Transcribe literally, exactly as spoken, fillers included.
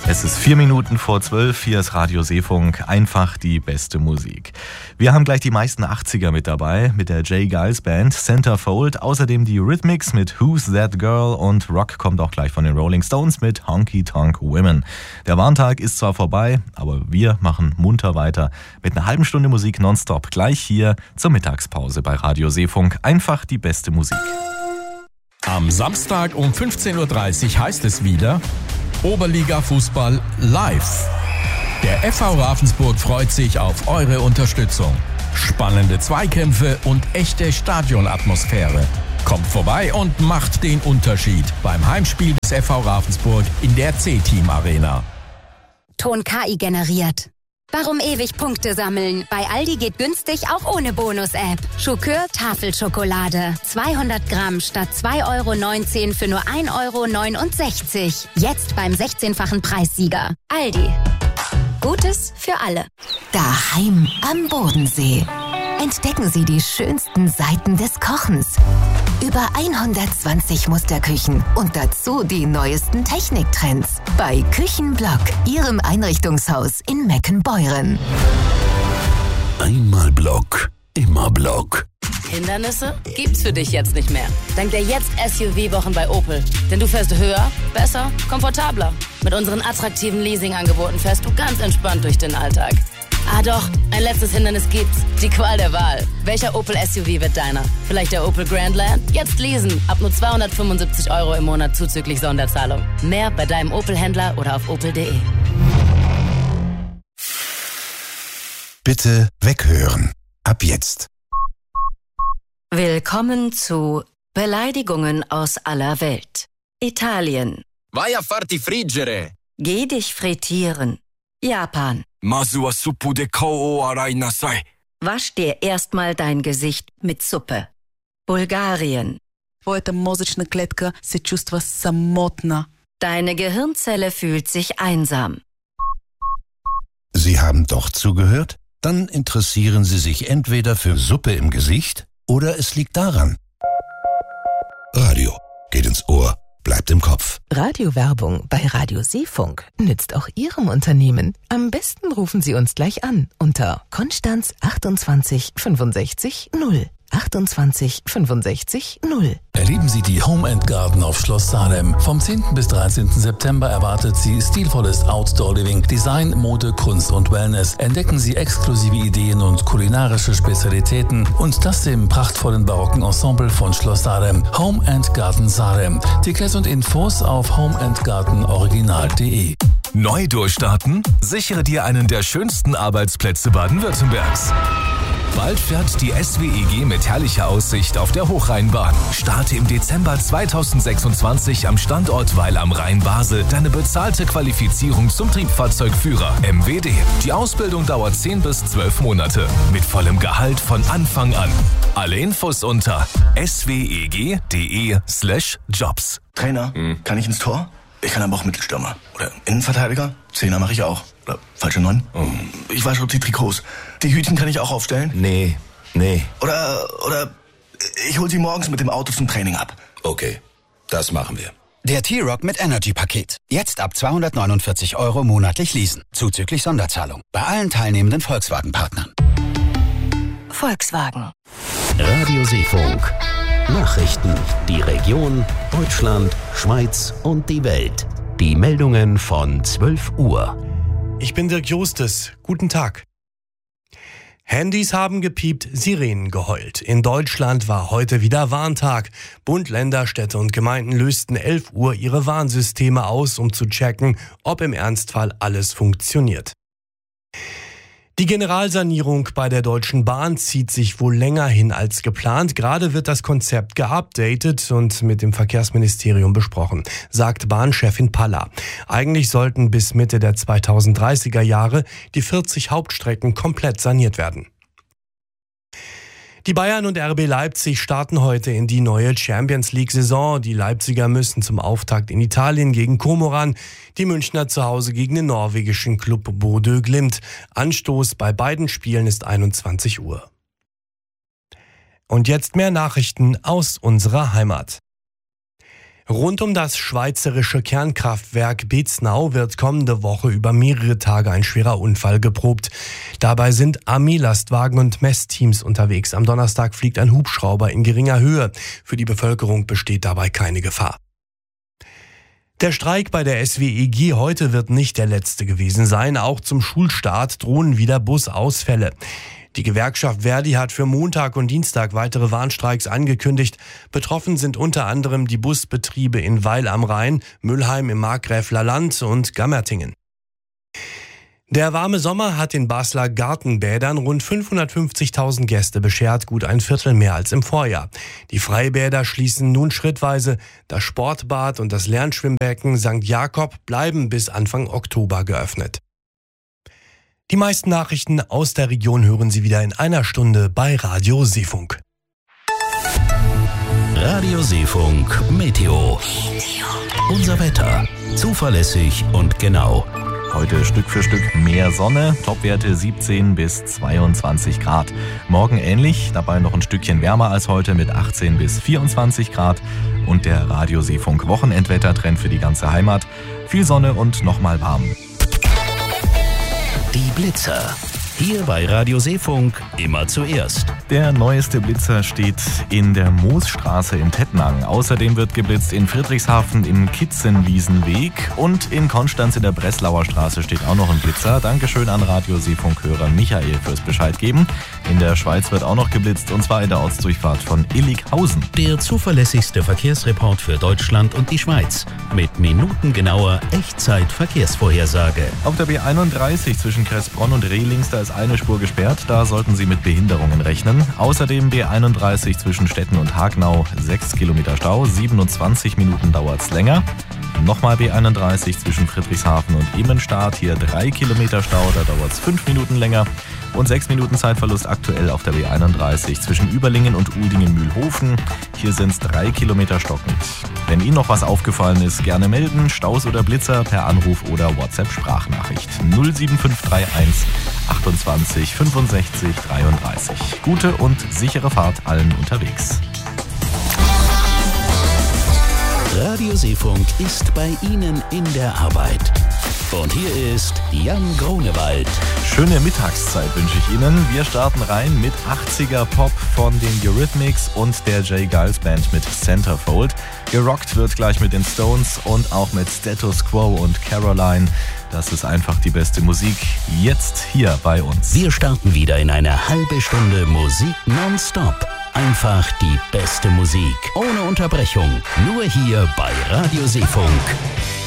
Es ist vier Minuten vor zwölf, hier ist Radio Seefunk, einfach die beste Musik. Wir haben gleich die meisten achtziger mit dabei, mit der J. Geils Band, Centerfold, außerdem die Rhythmics mit Who's That Girl und Rock kommt auch gleich von den Rolling Stones mit Honky Tonk Women. Der Warntag ist zwar vorbei, aber wir machen munter weiter mit einer halben Stunde Musik nonstop, gleich hier zur Mittagspause bei Radio Seefunk, einfach die beste Musik. Am Samstag um fünfzehn Uhr dreißig heißt es wieder Oberliga-Fußball live. Der F V Ravensburg freut sich auf eure Unterstützung. Spannende Zweikämpfe und echte Stadionatmosphäre. Kommt vorbei und macht den Unterschied beim Heimspiel des F V Ravensburg in der C-Team Arena. Ton K I generiert. Warum ewig Punkte sammeln? Bei Aldi geht günstig auch ohne Bonus-App. Schokör Tafelschokolade. zweihundert Gramm statt zwei Euro neunzehn für nur ein Euro neunundsechzig. Jetzt beim sechzehnfachen Preissieger. Aldi. Gutes für alle. Daheim am Bodensee. Entdecken Sie die schönsten Seiten des Kochens. Über hundertzwanzig Musterküchen und dazu die neuesten Techniktrends. Bei Küchenblock, Ihrem Einrichtungshaus in Meckenbeuren. Einmal Block, immer Block. Hindernisse gibt's für dich jetzt nicht mehr. Dank der Jetzt-S U V-Wochen bei Opel. Denn du fährst höher, besser, komfortabler. Mit unseren attraktiven Leasing-Angeboten fährst du ganz entspannt durch den Alltag. Ah doch, ein letztes Hindernis gibt's. Die Qual der Wahl. Welcher Opel S U V wird deiner? Vielleicht der Opel Grandland? Jetzt leasen. Ab nur zweihundertfünfundsiebzig Euro im Monat zuzüglich Sonderzahlung. Mehr bei deinem Opel-Händler oder auf opel punkt de. Bitte weghören. Ab jetzt. Willkommen zu Beleidigungen aus aller Welt. Italien. Vai a farti friggere. Geh dich frittieren. Japan. Masu wa suppu de kao o arai nasai. Wasch dir erstmal dein Gesicht mit Suppe. Bulgarien. Твоята мозъчна клетка се чувства самотна. Deine Gehirnzelle fühlt sich einsam. Sie haben doch zugehört? Dann interessieren Sie sich entweder für Suppe im Gesicht oder es liegt daran. Radio geht ins Ohr, bleibt im Kopf. Radiowerbung bei Radio Seefunk nützt auch Ihrem Unternehmen. Am besten rufen Sie uns gleich an unter Konstanz achtundzwanzig fünfundsechzig null. achtundzwanzig fünfundsechzig null. Erleben Sie die Home and Garden auf Schloss Salem. Vom zehnten bis dreizehnten September erwartet Sie stilvolles Outdoor-Living, Design, Mode, Kunst und Wellness. Entdecken Sie exklusive Ideen und kulinarische Spezialitäten und das im prachtvollen barocken Ensemble von Schloss Salem. Home and Garden Salem. Tickets und Infos auf home and garden original punkt de. Neu durchstarten? Sichere dir einen der schönsten Arbeitsplätze Baden-Württembergs. Bald fährt die S W E G mit herrlicher Aussicht auf der Hochrheinbahn. Starte im Dezember zweitausendsechsundzwanzig am Standort Weil am Rhein Basel deine bezahlte Qualifizierung zum Triebfahrzeugführer M W D. Die Ausbildung dauert zehn bis zwölf Monate mit vollem Gehalt von Anfang an. Alle Infos unter sweg.de slash jobs. Trainer, hm. kann ich ins Tor? Ich kann aber auch Mittelstürmer. Oder Innenverteidiger? Zehner mache ich auch. Oder falsche Neun? Oh. Ich wasche die Trikots. Die Hütchen kann ich auch aufstellen? Nee, nee. Oder, oder ich hol sie morgens mit dem Auto zum Training ab. Okay, das machen wir. Der T-Rock mit Energy-Paket. Jetzt ab zweihundertneunundvierzig Euro monatlich leasen. Zuzüglich Sonderzahlung. Bei allen teilnehmenden Volkswagen-Partnern. Volkswagen. Radio Seefunk. Nachrichten, die Region, Deutschland, Schweiz und die Welt. Die Meldungen von zwölf Uhr. Ich bin Dirk Justes. Guten Tag. Handys haben gepiept, Sirenen geheult. In Deutschland war heute wieder Warntag. Bund, Länder, Städte und Gemeinden lösten elf Uhr ihre Warnsysteme aus, um zu checken, ob im Ernstfall alles funktioniert. Die Generalsanierung bei der Deutschen Bahn zieht sich wohl länger hin als geplant. Gerade wird das Konzept geupdatet und mit dem Verkehrsministerium besprochen, sagt Bahnchefin Palla. Eigentlich sollten bis Mitte der zweitausenddreißiger Jahre die vierzig Hauptstrecken komplett saniert werden. Die Bayern und R B Leipzig starten heute in die neue Champions-League-Saison. Die Leipziger müssen zum Auftakt in Italien gegen Komoran, die Münchner zu Hause gegen den norwegischen Klub Bodø Glimt. Anstoß bei beiden Spielen ist einundzwanzig Uhr. Und jetzt mehr Nachrichten aus unserer Heimat. Rund um das schweizerische Kernkraftwerk Beznau wird kommende Woche über mehrere Tage ein schwerer Unfall geprobt. Dabei sind Armeelastwagen und Messteams unterwegs. Am Donnerstag fliegt ein Hubschrauber in geringer Höhe. Für die Bevölkerung besteht dabei keine Gefahr. Der Streik bei der S W E G heute wird nicht der letzte gewesen sein. Auch zum Schulstart drohen wieder Busausfälle. Die Gewerkschaft Verdi hat für Montag und Dienstag weitere Warnstreiks angekündigt. Betroffen sind unter anderem die Busbetriebe in Weil am Rhein, Müllheim im Markgräfler Land und Gammertingen. Der warme Sommer hat den Basler Gartenbädern rund fünfhundertfünfzigtausend Gäste beschert, gut ein Viertel mehr als im Vorjahr. Die Freibäder schließen nun schrittweise. Das Sportbad und das Lernschwimmbecken Sankt Jakob bleiben bis Anfang Oktober geöffnet. Die meisten Nachrichten aus der Region hören Sie wieder in einer Stunde bei Radio Seefunk. Radio Seefunk Meteo. Unser Wetter. Zuverlässig und genau. Heute Stück für Stück mehr Sonne, Topwerte siebzehn bis zweiundzwanzig Grad. Morgen ähnlich, dabei noch ein Stückchen wärmer als heute mit achtzehn bis vierundzwanzig Grad. Und der Radio Seefunk Wochenendwettertrend für die ganze Heimat. Viel Sonne und nochmal warm. Die Blitzer. Hier bei Radio Seefunk immer zuerst. Der neueste Blitzer steht in der Moosstraße in Tettnang. Außerdem wird geblitzt in Friedrichshafen im Kitzenwiesenweg und in Konstanz in der Breslauer Straße steht auch noch ein Blitzer. Dankeschön an Radio Seefunk-Hörer Michael fürs Bescheid geben. In der Schweiz wird auch noch geblitzt und zwar in der Ortsdurchfahrt von Illighausen. Der zuverlässigste Verkehrsreport für Deutschland und die Schweiz. Mit minutengenauer Echtzeit-Verkehrsvorhersage. Auf der B einunddreißig zwischen Kressbronn und Rehlings, da ist eine Spur gesperrt, da sollten Sie mit Behinderungen rechnen. Außerdem B einunddreißig zwischen Stetten und Hagnau, sechs Kilometer Stau, siebenundzwanzig Minuten dauert's länger. Nochmal B einunddreißig zwischen Friedrichshafen und Immenstadt, hier drei Kilometer Stau, da dauert's fünf Minuten länger. Und sechs Minuten Zeitverlust aktuell auf der B einunddreißig zwischen Überlingen und Uldingen-Mühlhofen. Hier sind's drei Kilometer stockend. Wenn Ihnen noch was aufgefallen ist, gerne melden. Staus oder Blitzer per Anruf oder WhatsApp-Sprachnachricht. null sieben fünf drei eins achtundzwanzig fünfundsechzig dreiunddreißig. Gute und sichere Fahrt allen unterwegs. Radio Seefunk ist bei Ihnen in der Arbeit. Und hier ist Jan Grunewald. Schöne Mittagszeit wünsche ich Ihnen. Wir starten rein mit achtziger Pop von den Eurythmics und der J. Giles Band mit Centerfold. Gerockt wird gleich mit den Stones und auch mit Status Quo und Caroline. Das ist einfach die beste Musik jetzt hier bei uns. Wir starten wieder in eine halbe Stunde Musik nonstop. Einfach die beste Musik. Ohne Unterbrechung. Nur hier bei Radio Seefunk.